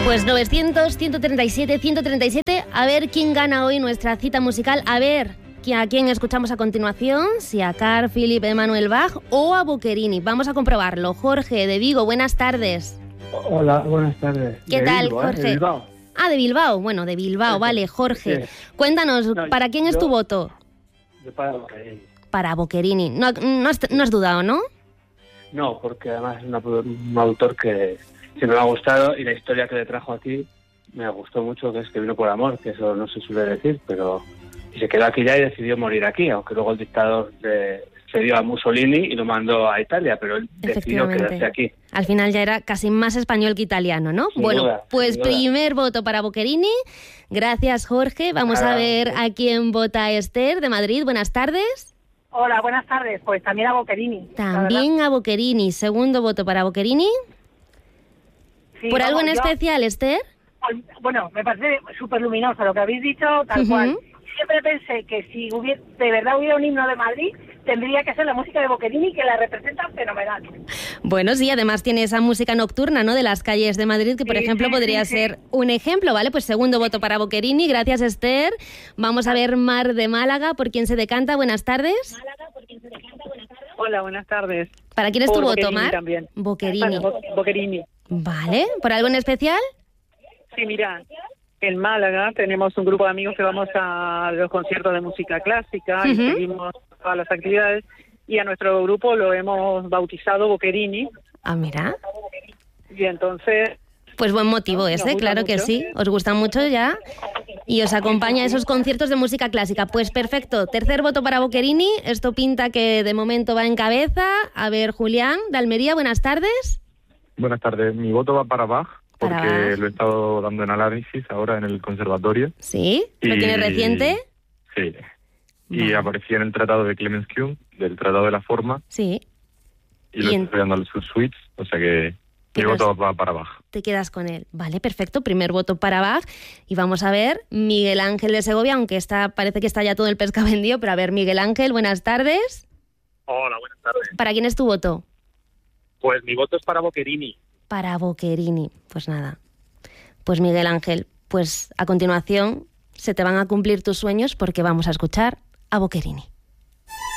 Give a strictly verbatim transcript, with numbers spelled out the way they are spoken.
Pues novecientos, ciento treinta y siete, ciento treinta y siete. A ver quién gana hoy nuestra cita musical. A ver a quién escuchamos a continuación. Si a Carl Philipp Emanuel Bach o a Boccherini. Vamos a comprobarlo. Jorge de Vigo, buenas tardes. Hola, buenas tardes. ¿Qué de tal, Bilbo, Jorge? ¿eh? De Bilbao. Ah, de Bilbao. Bueno, de Bilbao, Sí, vale. Jorge, sí. cuéntanos, No, ¿para quién es yo- tu voto? De para Boccherini. Para Boccherini. No, no, has, no has dudado, ¿no? No, porque además es una- un autor que siempre me ha gustado y la historia que le trajo aquí me gustó mucho, que es que vino por amor, que eso no se suele decir, pero y se quedó aquí ya y decidió morir aquí, aunque luego el dictador le cedió a Mussolini y lo mandó a Italia, pero él decidió Efectivamente. quedarse aquí. Al final ya era casi más español que italiano, ¿no? Sin bueno, duda, pues sin duda. primer voto para Boccherini. Gracias, Jorge. Vamos Nada. a ver a quién vota Esther de Madrid. Buenas tardes. Hola, buenas tardes. Pues también a Boccherini. la También a Boccherini. Segundo voto para Boccherini. verdad. Sí, ¿Por algo en vamos, yo- especial, Esther? pues, bueno, me parece súper luminoso lo que habéis dicho, tal Ujú. cual. Siempre pensé que si hubiera, de verdad hubiera un himno de Madrid, tendría que ser la música de Boccherini, que la representa fenomenal. Bueno, sí, además tiene esa música nocturna, ¿no? De las calles de Madrid, que por Sí, ejemplo sí, podría sí, sí. ser un ejemplo, ¿vale? Pues segundo voto para Boccherini. Gracias, Esther. Vamos a ver Mar de Málaga, por quién se decanta. Buenas tardes. Hola, buenas tardes. ¿Para quién es tu Por voto, Boccherini Mar? también. Boccherini. Bo- Boccherini. Vale. ¿Por algo en especial? Sí, mira, en Málaga tenemos un grupo de amigos que vamos a los conciertos de música clásica y Ujú. seguimos todas las actividades, y a nuestro grupo lo hemos bautizado Boccherini, Ah, mira. y entonces Pues buen motivo Nos ese, gusta claro que mucho. sí. Os gusta mucho ya. Y os acompaña a esos conciertos de música clásica. Pues perfecto. Tercer voto para Boccherini. Esto pinta que de momento va en cabeza. A ver, Julián, de Almería, buenas tardes. Buenas tardes. Mi voto va para Bach, porque Para Bach. lo he estado dando en análisis ahora en el conservatorio. ¿Sí? ¿Lo Y- tienes reciente? Sí. Y Vale. aparecía en el tratado de Clemens Kuhn, del tratado de la forma, Sí. y lo Y en- estoy dando en sus suites, o sea que mi Tienes- voto va para Bach. Te quedas con él. Vale, perfecto. Primer voto para Bach. Y vamos a ver Miguel Ángel de Segovia, aunque está, parece que está ya todo el pescado vendido. Pero a ver, Miguel Ángel, buenas tardes. Hola, buenas tardes. ¿Para quién es tu voto? Pues mi voto es para Boccherini. Para Boccherini. Pues nada. Pues Miguel Ángel, pues a continuación se te van a cumplir tus sueños porque vamos a escuchar a Boccherini.